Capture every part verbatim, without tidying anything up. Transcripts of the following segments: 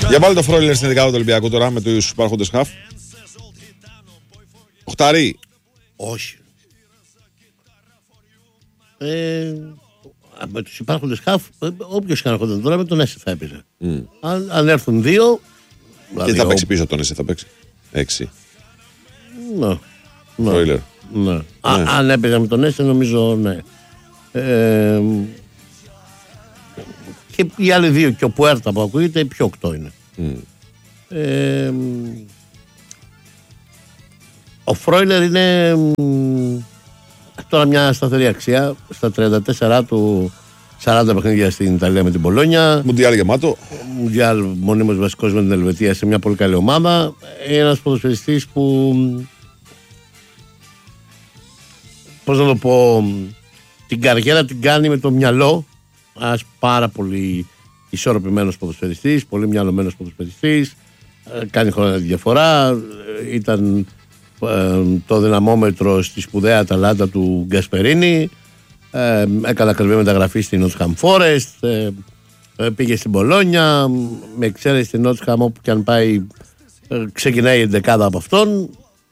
Για βάλει το Φρόιλερ στην δεκάδα του Ολυμπιακού τώρα με τους υπάρχοντες χαφ. Οχταρί. Όχι. Ε, με τους υπάρχοντες χαφ, όποιος και αν έρχονταν τώρα με τον Έσε θα έπαιζε. Mm. Αν, αν έρθουν δύο. Δηλαδή και θα ο... παίξει πίσω τον Έσε, θα παίξει. Έξι. Ναι. Φρόιλερ. Ναι. Ναι. Α, ναι. Αν έπαιζε με τον Έσε, νομίζω ναι. Ε, και οι άλλοι δύο και ο Πουέρτα που ακούγεται, οι πιο οκτώ είναι. Mm. Ε, ο Φρόιλερ είναι τώρα μια σταθερή αξία. Στα τριάντα τέσσερα του, σαράντα παιχνίδια στην Ιταλία με την Πολόνια. Μουντιάλ γεμάτο. Μουντιάλ μονίμως βασικός με την Ελβετία σε μια πολύ καλή ομάδα. Είναι ένας ποδοσφαιριστής που, πώς να το πω, την καριέρα την κάνει με το μυαλό. Ένας πάρα πολύ ισορροπημένος ποδοσφαιριστής, πολύ μυαλωμένος ποδοσφαιριστής. Κάνει χρόνια τη διαφορά. Ήταν ε, το δυναμόμετρο στη σπουδαία Αταλάντα του Γκασπερίνη. Ε, έκανε ακριβή μεταγραφή στην Νότιχαμ Φόρεστ. Ε, ε, πήγε στην Πολόνια. Με εξαίρεση στην Νότιχαμ, όπου και αν πάει, ε, ξεκινάει η εντεκάδα από αυτόν.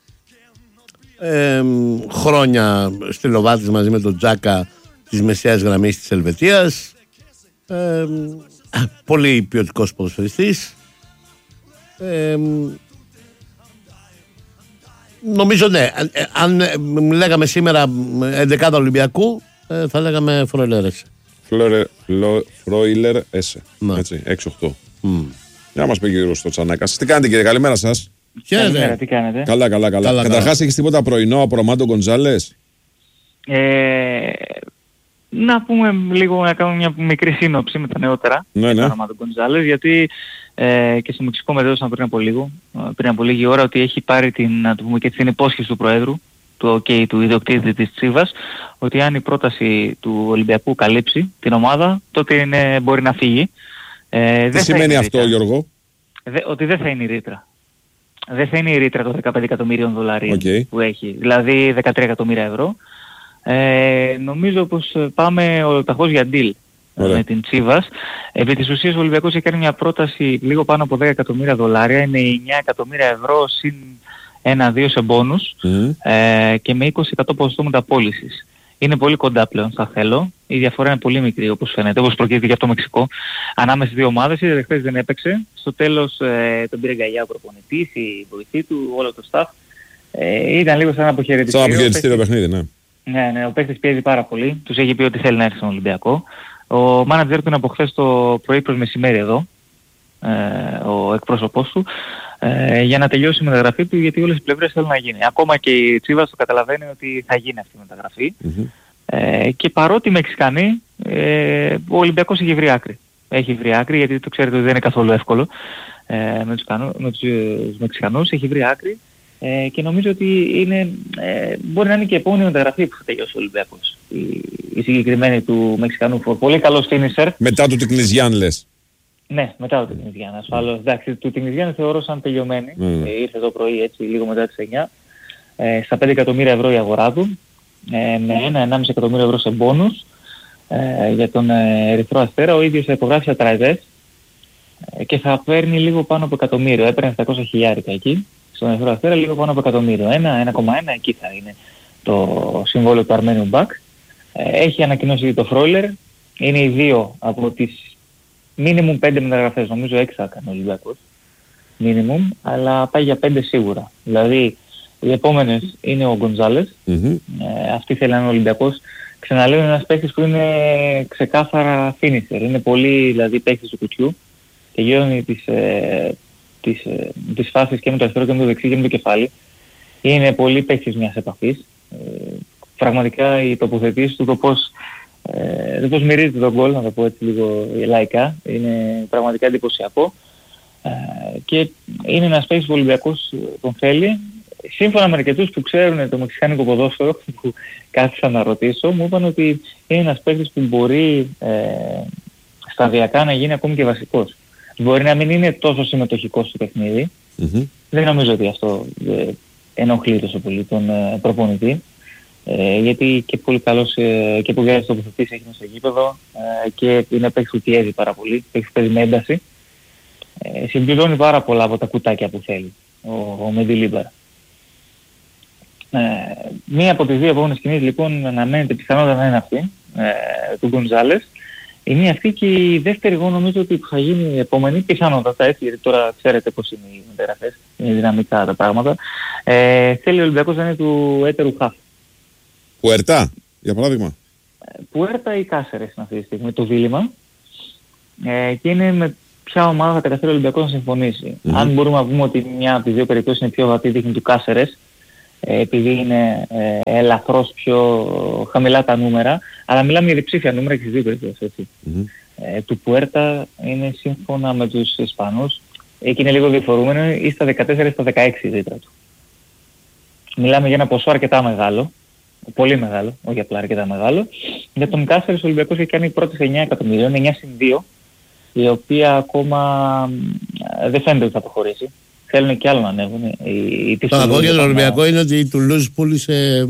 Ε, χρόνια στη Λοβάτης μαζί με τον Τζάκα της μεσαίας γραμμής της Ελβετίας. Ε, πολύ ποιοτικός ποδοσφαιριστής. Ε, νομίζω ναι. Αν λέγαμε σήμερα εντεκάδα Ολυμπιακού, ε, θα λέγαμε Φρόιλερ Έσε. Φρόιλερ Έσε. Έτσι, έξι οκτώ. Mm. Για να μας πει γύρω στο Τσανάκας. Τι κάνετε κύριε, καλημέρα σας. Καλημέρα, τι κάνετε. Καλά, καλά, καλά. καλά Καταρχάς έχεις τίποτα πρωινό από Ρομάντο Γκοντζάλες? Ε, να πούμε λίγο, να κάνουμε μια μικρή σύνοψη με τα νεότερα. Ναι, ναι. Ρομάντο Γκοντζάλες, γιατί ε, και στο Μεξικό μετέδωσαν πριν από λίγο, πριν από λίγη ώρα, ότι έχει πάρει την, να το πούμε και την υπόσχεση του Προέδρου, του OK, του ιδιοκτήτη της Τσίβας, ότι αν η πρόταση του Ολυμπιακού καλύψει την ομάδα, τότε είναι, μπορεί να φύγει. Ε, Τι σημαίνει αυτό, ρήτρα. Γιώργο? Δε, ότι δεν θα είναι η ρήτρα. Δεν θα είναι η ρήτρα των δεκαπέντε εκατομμύριων δολαρίων okay. που έχει, δηλαδή δεκατρία εκατομμύρια ευρώ. Ε, νομίζω πως πάμε ολοταχώς για deal Ωραία. με την Τσίβας. Επί της ουσίας ο Ολυμπιακός έχει κάνει μια πρόταση λίγο πάνω από δέκα εκατομμύρια δολάρια, είναι εννιά εκατομμύρια ευρώ συν ένα δύο σε μπόνους mm. ε, και με είκοσι τοις εκατό ποσοστό μεταπώλησης. Είναι πολύ κοντά πλέον στα θέλω. Η διαφορά είναι πολύ μικρή όπως φαίνεται, όπως προκύπτει και από το Μεξικό. Ανάμεσα στις δύο ομάδες, η χθες δεν έπαιξε. Στο τέλος ε, τον πήρε γκαλιά ο προπονητής, η βοηθή του, όλο το staff. Ε, ήταν λίγο σαν αποχαιρετιστήριο. Σαν αποχαιρετιστήριο παιχνίδι, ναι. Ναι, ναι, ο παίκτης πιέζει πάρα πολύ. Τους έχει πει ότι θέλει να έρθει στον Ολυμπιακό. Ο μάνατζερ του είναι από χθες το πρωί προς μεσημέρι εδώ, ε, ο εκπρόσωπός του, ε, για να τελειώσει η μεταγραφή του, γιατί όλες οι πλευρές θέλουν να γίνει. Ακόμα και η Τσίβας το καταλαβαίνει ότι θα γίνει αυτή η μεταγραφή. Mm-hmm. Ε, και παρότι οι Μεξικανοί, ε, ο Ολυμπιακός έχει βρει άκρη. Έχει βρει άκρη, γιατί το ξέρετε ότι δεν είναι καθόλου εύκολο ε, με τους, κανού, με τους Μεξικανούς. Έχει βρει άκρη. Ε, και νομίζω ότι είναι, ε, μπορεί να είναι και η επόμενη μεταγραφή που θα τελειώσει ο Ολυμπιακός. Η, η συγκεκριμένη του Μεξικανού φορ. Πολύ καλός finisher. Μετά του Τικνιζιάν λες? Ναι, μετά του Τικνιζιάν. Ασφαλώς. Εντάξει, του Τικνιζιάν θεωρώ σαν τελειωμένη. Mm. Ε, ήρθε το πρωί έτσι, λίγο μετά τις εννιά. Ε, στα πέντε εκατομμύρια ευρώ η αγορά του. Ε, με ένα με ενάμιση εκατομμύριο ευρώ σε μπόνους. Ε, για τον ε, Ερυθρό Αστέρα. Ο ίδιος υπογράφει ατραϊδές. Ε, και θα παίρνει λίγο πάνω από εκατομμύριο. Έπαιρνε επτακόσια χιλιάρικα εκεί. Στον Ερυθρό Αστέρα λίγο πάνω από εκατομμύριο. ένα, ένα κόμμα ένα εκεί θα είναι το συμβόλαιο του Αρμένιου Μπακ. Ε, έχει ανακοινώσει το Φρόιλερ. Είναι οι δύο από τις μίνιμουμ πέντε μεταγραφές. Νομίζω έξι θα κάνει ο Ολυμπιακός. Μίνιμουμ, αλλά πάει για πέντε σίγουρα. Δηλαδή οι επόμενες είναι ο Γκοντζάλες. Mm-hmm. Ε, αυτή θέλει να είναι ο Ολυμπιακός. Ξαναλέω, είναι ένας παίκτης που είναι ξεκάθαρα finisher. Είναι πολύ δηλαδή παίκτης του κουτιού. Τελειώνει τις, ε, τις, ε, τις φάσεις και με το αριστερό και με το δεξί και με το κεφάλι. Είναι πολύ παίκτης μιας επαφής. Ε, πραγματικά οι τοποθετήσεις του, το πώς, ε, το πώς μυρίζεται τον γκολ, να το πω έτσι λίγο λαϊκά, είναι πραγματικά εντυπωσιακό. Ε, και είναι ένας παίκτης που ο Ολυμπιακός τον θέλει. Σύμφωνα με αρκετούς που ξέρουν το μεξικάνικο ποδόσφαιρο, που κάθισα να ρωτήσω, μου είπαν ότι είναι ένας παίκτης που μπορεί ε, σταδιακά να γίνει ακόμη και βασικός. Μπορεί να μην είναι τόσο συμμετοχικός στο παιχνίδι. Mm-hmm. Δεν νομίζω ότι αυτό ε, ενοχλεί τόσο πολύ τον ε, προπονητή. Ε, γιατί και πολύ καλός ε, και που βγάζει το τοποθετής έχει στο γήπεδο ε, και είναι παίκτης που πιέζει πάρα πολύ, παίκτης παίζει με ένταση. Ε, συμπληρώνει πάρα πολλά από τα κουτάκια που θέλει ο, ο Μεντιλίμπαρ. Ε, μία από τις δύο επόμενες κινήσεις λοιπόν αναμένεται πιθανότατα να είναι αυτή, ε, του Γκονζάλες. Η μία αυτή και η δεύτερη εγώ νομίζω ότι θα γίνει η επόμενη, πιθανότατα έτσι, γιατί τώρα ξέρετε πώς είναι οι μεταγραφές, είναι δυναμικά τα πράγματα. Ε, θέλει ο Ολυμπιακός να είναι του έτερου χαφ. Πουερτά, για παράδειγμα. Πουέρτα ή Κάσερες αυτή τη στιγμή, το δίλημμα. Ε, και είναι με ποια ομάδα θα καταφέρει ο Ολυμπιακός να συμφωνήσει. Mm-hmm. Αν μπορούμε να πούμε ότι μια από τις δύο περιπτώσεις είναι πιο βατή, δείχνει του Κάσερες, ε, επειδή είναι ε, ελαφρώς πιο χαμηλά τα νούμερα, αλλά μιλάμε για διψήφια νούμερα και στις δύο περιπτώσεις, έτσι. Mm-hmm. Ε, του Πουέρτα είναι σύμφωνα με τους Ισπανούς, εκεί είναι λίγο διαφορούμενο, ή στα δεκατέσσερα ή στα δεκαέξι ρήτρα του. Μιλάμε για ένα ποσό αρκετά μεγάλο, πολύ μεγάλο, όχι απλά αρκετά μεγάλο. Για τον Κάσερες ο Ολυμπιακός έχει κάνει πρώτες εννιά εκατομμυρίων, εννιά συν δύο, η οποία ακόμα δεν φαίνεται ότι θα προχωρήσει. Θέλουν και άλλο να ανέβουν. Το κακό για τον Ολυμπιακό είναι ότι η Τουλούζ πούλησε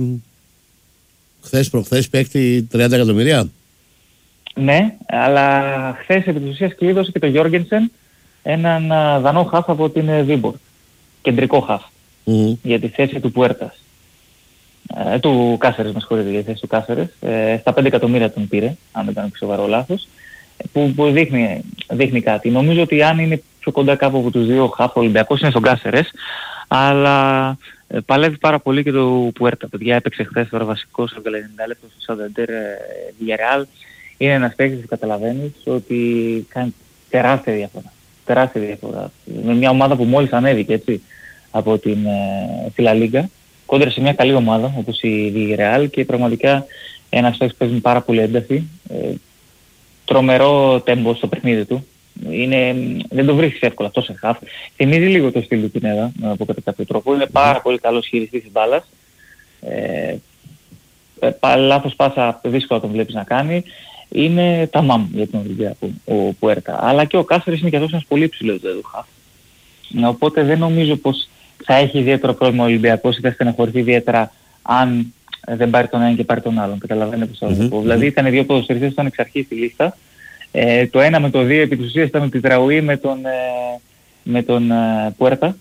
χθες προχθές παίκτη τριάντα εκατομμυρία. Ναι, αλλά χθες επί της ουσίας κλείδωσε και το Γιόργενσεν, έναν δανό χαφ από την Βίμπορ. Κεντρικό χαφ. Mm-hmm. Για τη θέση του Πουέρτας. Ε, του Κάσερες, με συγχωρείτε, για τη θέση του Κάσερες. Ε, στα πέντε εκατομμύρια τον πήρε, αν δεν κάνω σοβαρό λάθος. Που, που δείχνει, δείχνει κάτι. Νομίζω ότι αν είναι πιο κοντά κάπου από τους δύο χαφ, ο Ολυμπιακός είναι στον Κάσερες, αλλά ε, παλεύει πάρα πολύ και το Πουέρτα. Παιδιά, έπαιξε χθες τώρα βασικός από το ενενήντα λεπτό στο Σαντεντέρ Villarreal. Είναι ένας παίκτης που καταλαβαίνεις ότι κάνει τεράστια διαφορά. Τεράστια διαφορά. Με μια ομάδα που μόλις ανέβηκε, έτσι, από την ε, La Liga, κόντρα σε μια καλή ομάδα όπως η Villarreal, και πραγματικά ένας παίκτης που παίζει πάρα πολύ ένταση. Ε, τρομερό τέμπο στο παιχνίδι του. Είναι, δεν το βρίσκεις εύκολα αυτό σε χαφ. Θυμίζει λίγο το στυλ του Πινέδα, να πω κατά κάποιο τρόπο. Είναι πάρα πολύ καλός χειριστής της μπάλας. Ε, ε, λάθος πάσα δύσκολα τον βλέπεις να κάνει. Είναι τα μαμ για την Ολυμπιακό ο Πουέρτα. Αλλά και ο Κάσερες είναι και αυτός ένας πολύ υψηλός του χαφ. Οπότε δεν νομίζω πως θα έχει ιδιαίτερο πρόβλημα ο Ολυμπιακός ή θα στεναχωρηθεί ιδιαίτερα αν δεν πάρει τον έναν και πάρει τον άλλον. Καταλαβαίνετε πώς θα το πω. Δηλαδή ήταν δύο ποδοσφαιριστές που ήταν εξ αρχής στη λίστα. Ε, το ένα με το δύο επί της ουσίας ήταν ο Τιτραουή με τον, ε, με τον ε, Πουέρτα.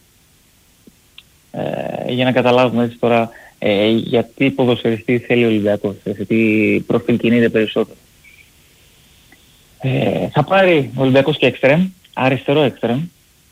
Ε, για να καταλάβουμε έτσι τώρα ε, γιατί ποδοσφαιριστή θέλει ο Ολυμπιακός, σε τι προφίλ κινείται περισσότερο. Ε, θα πάρει ο Ολυμπιακός και εξτρέμ, αριστερό εξτρέμ.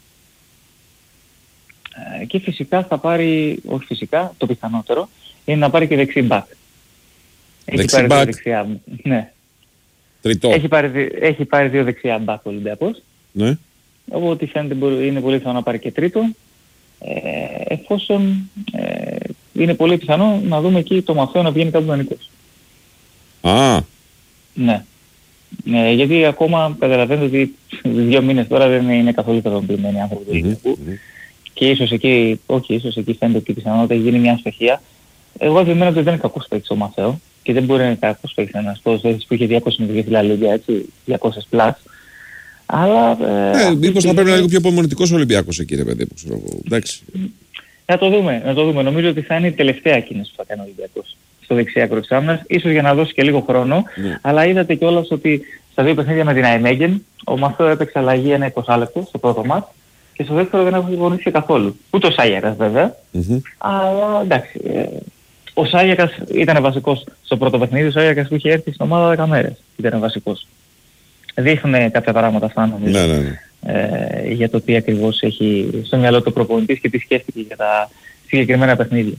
Ε, και φυσικά θα πάρει, όχι φυσικά, το πιθανότερο, είναι να πάρει και δεξί μπακ. Έχει πάρει δύο δεξιά, ναι. Τριτό. Έχει πάρει, έχει πάρει δύο δεξιά μπακ ο Ολυμπιακός. Ναι. Οπότε φαίνεται είναι πολύ πιθανό να πάρει και τρίτο. Ε, εφόσον ε, είναι πολύ πιθανό να δούμε εκεί το Μαθαίο να βγαίνει κάπου δανεικός. Α. Ναι. Ε, γιατί ακόμα καταλαβαίνετε ότι δύο μήνες τώρα δεν είναι καθόλου καθολουμένοι άνθρωποι του Ολυμπιακού. Και ίσως εκεί, όχι ίσως εκεί φαίνεται ότι πιθανότατα έχει γίνει μια αστοχία. Εγώ επιμένω ότι δεν είναι κακός παίκτης ο Μαθαίο και δεν μπορεί να είναι κακός παίκτης ένας ποδοσφαιριστής που είχε διακόσιες συμμετοχές στη La Liga, έτσι, διακόσιες πλάς. Αλλά... Ε, ε, μήπως θα πρέπει να είναι λίγο πιο απομονητικός ο Ολυμπιακός εκεί, ρε παιδί μου, ξέρω εγώ. Εντάξει. Να το δούμε, να το δούμε. Νομίζω ότι θα είναι η τελευταία κίνηση που θα κάνει ο Ολυμπιακός στο δεξιά άκρο της άμυνας, ίσως για να δώσει και λίγο χρόνο. Ναι. Αλλά είδατε κιόλας ότι στα δύο παιχνίδια με την Αϊμέγεν ο Μαθαίο έπαιξε αλλαγή ένα είκοσι λεπτό στο πρώτο μάτ και στο δεύτερο δεν έχει γονίσει καθόλου. Ούτε ο Σάγιακας βέβαια, mm-hmm. αλλά εντάξει. Ε, ο Σάγιακας ήταν βασικός στο πρώτο παιχνίδι, ο Σάγιακας που είχε έρθει στην ομάδα δέκα μέρες ήταν βασικός. Δείχνουν κάποια πράγματα αυτά νομίζω. Ναι, ναι, ναι. Ε, για το τι ακριβώς έχει στο μυαλό του προπονητής και τι σκέφτηκε για τα συγκεκριμένα παιχνίδια.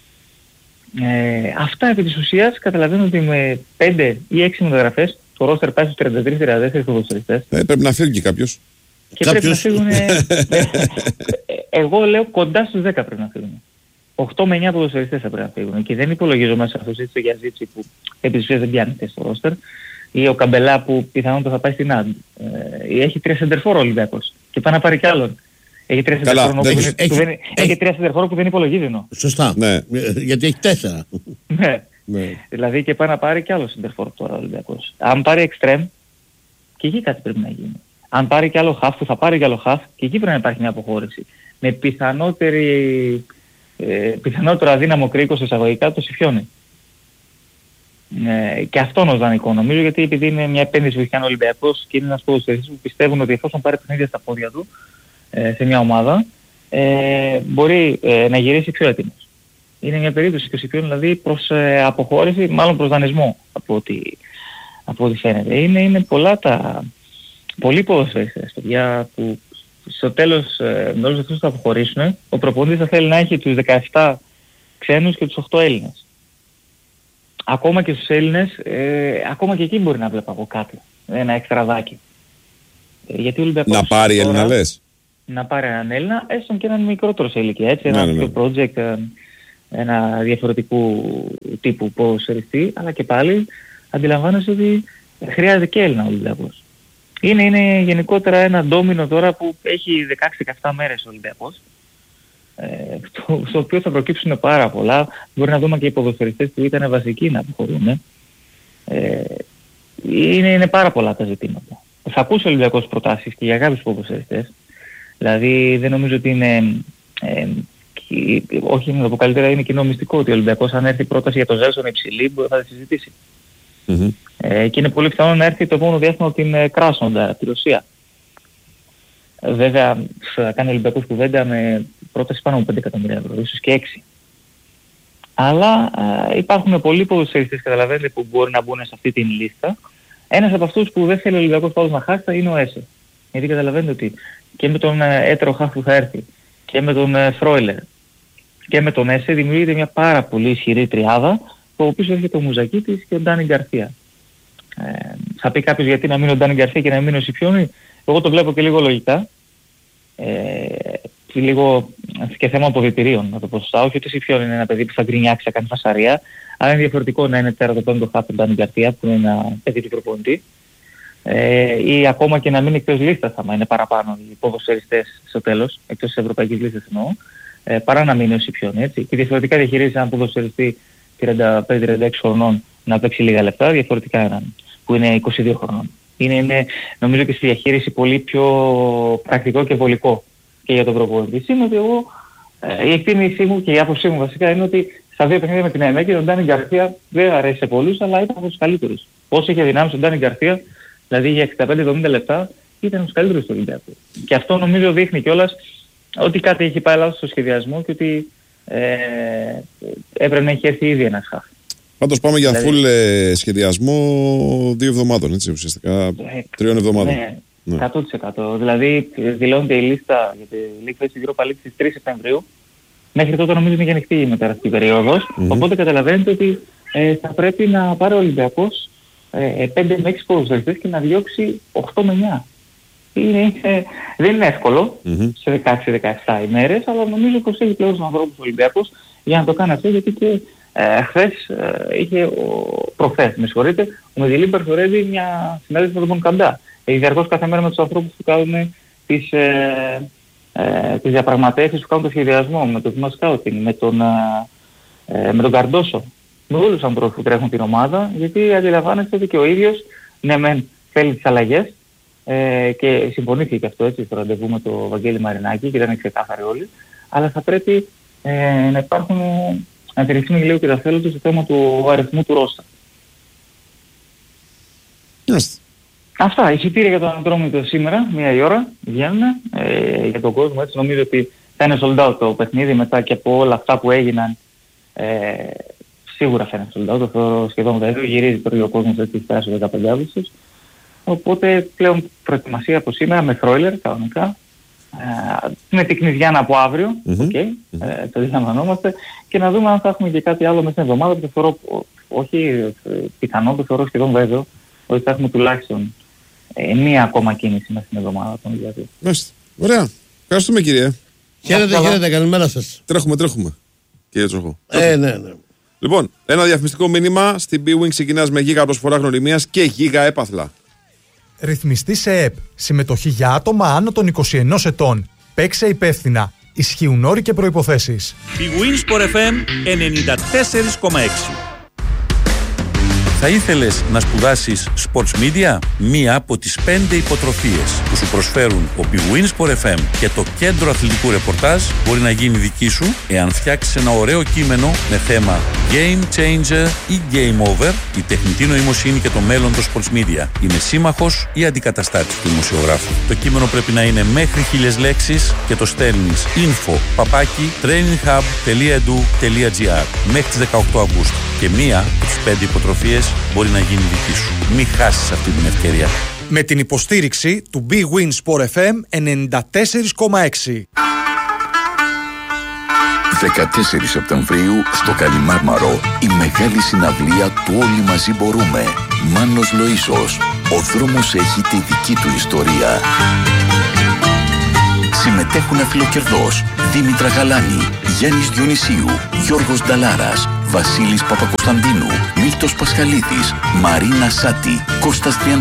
Ε, αυτά επί της ουσίας καταλαβαίνω ότι με πέντε ή έξι μεταγραφές το ρόστερ πάει στους τριάντα τρεις τριάντα τέσσερις ποδοσφαιριστές. Ε, πρέπει να φύγει κάποιος. Και κάποιος... πρέπει να φύγουν... εγώ λέω κοντά στους δέκα πρέπει να φύγουν. οκτώ με εννιά ποδοσφαιριστές θα πρέπει να φύγουν. Και δεν υπολογίζω μέσα αυτός έτσι το Γιαζίτσι που επί της ουσίας δεν πιάνεται στο ρόστερ. Ή ο Καμπελά που πιθανότατα θα πάει στην Άντ. Ε, έχει τρία σεντερφόρ ο Ολυμπιακός. Και πάει να πάρει κι άλλον. Έχει τρία σεντερφόρ που, έχει... που δεν υπολογίζει ενώ. Σωστά. Ναι. Γιατί έχει τέσσερα. Ναι. Ναι. Δηλαδή και πάει να πάρει κι άλλο σεντερφόρ τώρα ο Ολυμπιακός. Αν πάρει εξτρέμ, και εκεί κάτι πρέπει να γίνει. Αν πάρει κι άλλο χαφ, που θα πάρει κι άλλο χαφ, και εκεί πρέπει να υπάρχει μια αποχώρηση. Με πιθανότερη, ε, πιθανότερο αδύναμο κρίκος εισαγωγικά το Σιφιόνι. Ε, και αυτόν ως δανεικό νομίζω, γιατί επειδή είναι μια επένδυση που έχει κάνει ο Ολυμπιακός και είναι ένας ποδοσφαιριστής που πιστεύουν ότι εφόσον πάρει παιχνίδια στα πόδια του ε, σε μια ομάδα, ε, μπορεί ε, να γυρίσει πιο έτοιμος. Είναι μια περίπτωση και δηλαδή προς ε, αποχώρηση, μάλλον προς δανεισμό από ό,τι, από ό,τι φαίνεται. Είναι, είναι πολλά τα... πολλοί ποδοσφαιριστές, παιδιά, που στο τέλος, ε, με αυτούς θα αποχωρήσουν, ο προπονητής θα θέλει να έχει τους δεκαεπτά ξένους και τους οκτώ Έλληνες. Ακόμα και στους Έλληνες, ε, ακόμα και εκεί μπορεί να βλέπω από κάτι, ένα εξτραδάκι. Ε, γιατί ο Ολυμπιακός να πάρει τώρα, Έλληνα λες. Να πάρει έναν Έλληνα, έστω και έναν μικρότερο σε ηλικία, έτσι, ένα ναι, ναι, ναι. project, ε, ένα διαφορετικού τύπου ποδοσφαιριστή, αλλά και πάλι αντιλαμβάνεσαι ότι χρειάζεται και Έλληνα ο Ολυμπιακός. Είναι, είναι γενικότερα ένα ντόμινο τώρα που έχει δεκαέξι δεκαεπτά μέρες ο Ολυμπιακός, ε, στο, στο οποίο θα προκύψουν πάρα πολλά. Μπορεί να δούμε και οι ποδοσφαιριστές που ήταν βασικοί να αποχωρούν. Ε, είναι, είναι πάρα πολλά τα ζητήματα. Θα ακούσει ο Ολυμπιακός προτάσεις και για κάποιους ποδοσφαιριστές. Δηλαδή δεν νομίζω ότι είναι, ε, και, όχι να το πω καλύτερα, είναι κοινό μυστικό ότι ο Ολυμπιακός αν έρθει πρόταση για το Ζέλσον υψηλή θα τη συζητήσει. Mm-hmm. Ε, και είναι πολύ πιθανό να έρθει το επόμενο διάστημα από την ε, Κράσνοντα, τη Ρωσία. Ε, βέβαια θα κάνει ο Ολυμπιακός κουβέντα με πρόταση πάνω από πέντε εκατομμύρια ευρώ, ίσως και έξι. Αλλά ε, υπάρχουν πολλοί ποδοσφαιριστές, καταλαβαίνετε, που μπορεί να μπουν σε αυτή την λίστα. Ένας από αυτούς που δεν θέλει ο Ολυμπιακός πάντως να χάσει είναι ο Έσε. Γιατί καταλαβαίνετε ότι και με τον ε, έτερο χαφ που θα έρθει και με τον ε, Φρόιλερ και με τον Έσε δημιουργείται μια πάρα πολύ ισχυρή τριάδα, από πίσω έρχεται ο Μουζακίτης και ο Ντάνι Γκαρσία. Ε, θα πει κάποιος γιατί να μείνει ο Ντάνι Γκαρσία και να μείνει ο Σιφιόνι. Εγώ το βλέπω και λίγο λογικά. Ε, και λίγο και θέμα αποδυτηρίων, να το πω σωστά. Όχι ότι ο Σιφιόνι είναι ένα παιδί που θα γκρινιάξει, θα κάνει φασαρία, αλλά είναι διαφορετικό να είναι τέταρτο πέμπτο χάφ του Ντάνι Γκαρσία, που είναι ένα παιδί του προπονητή. Ε, ή ακόμα και να μείνει εκτός λίστας, άμα είναι παραπάνω οι ποδοσφαιριστές στο τέλος, εκτός της ευρωπαϊκής λίστας εννοώ, ε, παρά να μείνει ο Σιφιόνι. Έτσι. Και διαφορετικά διαχειρίζει έναν ποδοσφαιριστή τριάντα πέντε τριάντα έξι χρονών να παίξει λίγα λεπτά, διαφορετικά έναν που είναι είκοσι δύο χρονών. Είναι, είναι νομίζω και στη διαχείριση πολύ πιο πρακτικό και βολικό και για τον προπονητή. Είναι ότι εγώ, ε, η εκτίμησή μου και η άποψή μου βασικά είναι ότι στα δύο παιχνίδια με την ΕΜΕ και τον Ντάνι Γκαρσία δεν αρέσει σε πολλούς, αλλά ήταν από τους καλύτερους. Όσο είχε δυνάμει τον Ντάνι Γκαρσία, δηλαδή για εξήντα πέντε εβδομήντα λεπτά, ήταν τους καλύτερους του Ολυμπιακού. Και αυτό νομίζω δείχνει κιόλας ότι κάτι έχει πάει λάθος στο σχεδιασμό και ότι ε, έπρεπε να έχει έρθει ήδη ένας χαφ. Πάντως πάμε για δηλαδή, full ε, σχεδιασμό δύο εβδομάδων, έτσι, ουσιαστικά ε, τριών εβδομάδων. Ναι, ναι, εκατό τοις εκατό. Δηλαδή δηλώνεται η λίστα για τη League Face Europa League στις τρεις Σεπτεμβρίου. Μέχρι τότε νομίζω είναι για ανοιχτή η μεταγραφική περίοδος. Mm-hmm. Οπότε καταλαβαίνετε ότι ε, θα πρέπει να πάρει ο Ολυμπιακός ε, πέντε με έξι ποδοσφαιριστές και να διώξει οκτώ με εννιά. Είναι, ε, δεν είναι εύκολο mm-hmm. σε δεκαέξι δεκαεπτά ημέρες, αλλά νομίζω πως έχει πλέον τους ανθρώπους ο Ολυμπιακός για να το κάνει αυτό, γιατί και ε, χθες ε, είχε ο, προχθές, με συγχωρείτε, ο Μεδιλίμπερ χορεύει μια συνέντευξη με τον Μονκαντά. Έχει διαρκώς κάθε μέρα με τους ανθρώπους που κάνουν τις, ε, ε, τις διαπραγματεύσεις, που κάνουν το σχεδιασμό, με το Δημό Σκάουτινγκ, με τον, ε, με τον Καρντόσο, με όλους τους ανθρώπους που τρέχουν την ομάδα, γιατί αντιλαμβάνεστε ότι και ο ίδιος, ναι μεν θέλει τις αλλαγές, Ε, και συμφωνήθηκε και αυτό έτσι στο ραντεβού με το Βαγγέλη Μαρινάκη και ήταν ξεκάθαροι όλοι, αλλά θα πρέπει ε, να υπάρχουν, να τηρηθούν λίγο και τα θέλω του στο θέμα του αριθμού του ρόστα. Yes. Αυτά, εισιτήρια για τον Ατρόμητο σήμερα, μία η ώρα, βγαίνουν ε, για τον κόσμο, έτσι νομίζω ότι θα είναι sold out το παιχνίδι μετά και από όλα αυτά που έγιναν, ε, σίγουρα θα είναι sold out, το θεωρώ σχεδόν βέβαιο, γυρίζει τώρα ο κόσμος έτσι στις δεκαπέντε Αυγούστου. Οπότε πλέον προετοιμασία από σήμερα με Φρόιλερ κανονικά, ε, με την Κνιδιάνα από αύριο, mm-hmm. okay, ε, το αντιλαμβανόμαστε, και να δούμε αν θα έχουμε και κάτι άλλο μέσα στην εβδομάδα που το θεωρώ, όχι πιθανό, το θεωρώ σχεδόν βέβαιο, ότι θα έχουμε τουλάχιστον ε, μία ακόμα κίνηση μέσα στην εβδομάδα. Μάλιστα. Ωραία. Ευχαριστούμε κύριε. Χαίρετε, χαίρετε, καλημέρα σας. Τρέχουμε, τρέχουμε. Κύριε Τσοχό. Ε, ναι, ναι. Λοιπόν, ένα διαφημιστικό μήνυμα. Στην B-Wing ξεκινάς με γίγα προσφορά γνωριμίας και γίγα έπαθλα. Ρυθμιστή σε ΕΕΠ. Συμμετοχή για άτομα άνω των είκοσι ενός ετών. Παίξε υπεύθυνα. Ισχύουν όροι και προϋποθέσεις. Big Win Sport εφ εμ ενενήντα τέσσερα κόμμα έξι. Θα ήθελες να σπουδάσεις Sports Media? Μία από τις πέντε υποτροφίες που σου προσφέρουν ο Big Win Sport εφ εμ και το Κέντρο Αθλητικού Ρεπορτάζ μπορεί να γίνει δική σου εάν φτιάξεις ένα ωραίο κείμενο με θέμα Game Changer ή Game Over, η τεχνητή νοημοσύνη και το μέλλον των sports media. Είναι σύμμαχος ή αντικαταστάτης του δημοσιογράφου. Το κείμενο πρέπει να είναι μέχρι χίλιες λέξεις και το στέλνεις info παπάκι traininghub.edu.gr μέχρι τις δεκαοκτώ Αυγούστου. Και μία από τις πέντε υποτροφίες μπορεί να γίνει δική σου. Μην χάσεις αυτή την ευκαιρία. Με την υποστήριξη του Big Win Sport εφ εμ ενενήντα τέσσερα κόμμα έξι. δεκατέσσερις Σεπτεμβρίου στο Καλιμάρμαρο η μεγάλη συναυλία του Όλοι Μαζί Μπορούμε. Μάνος Λοΐσος. Ο δρόμος έχει τη δική του ιστορία. Συμμετέχουν Αφιλοκερδός, Δήμητρα Γαλάνη, Γιάννης Διονυσίου, Γιώργος Νταλάρας, Βασίλης Παπακοσταντίνου, Μίλτος Πασχαλίδης, Μαρίνα Σάτη, Κώστας